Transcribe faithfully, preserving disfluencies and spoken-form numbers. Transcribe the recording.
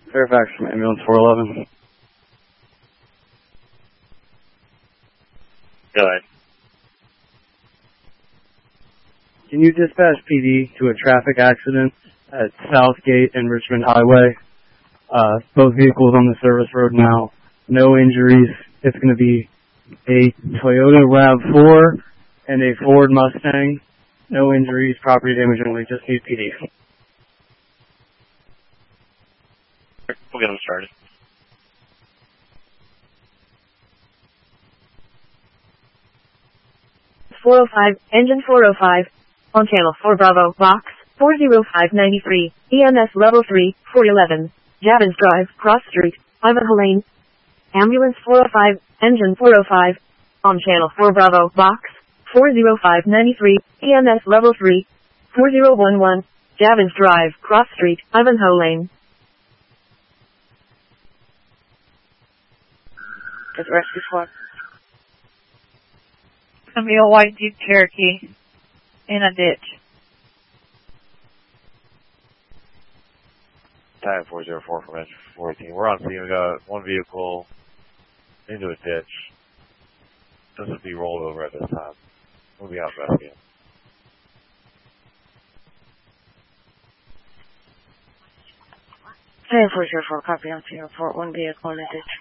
Fairfax from ambulance four eleven. Go ahead. Can you dispatch P D to a traffic accident at Southgate and Richmond Highway? Uh, both vehicles on the service road now. No injuries. It's going to be a Toyota RAV four and a Ford Mustang. No injuries, property damage only. Just need P D. We'll get them started. four oh five, engine four oh five. On channel four Bravo, box four oh five ninety-three, E M S level three, four eleven, Javins Drive, Cross Street, Ivanhoe Lane. Ambulance four oh five, engine four oh five. On channel four Bravo, box four oh five ninety-three, E M S level three, four oh one one, Javins Drive, Cross Street, Ivanhoe Lane. Is rescue squad? It's going to be a white Jeep Cherokee in a ditch. Time four zero four from engine fourteen. We're on scene. We got one vehicle into a ditch. Doesn't be rolled over at this time. We'll be out investigating. Time four zero four, copy on scene report. One vehicle in a ditch.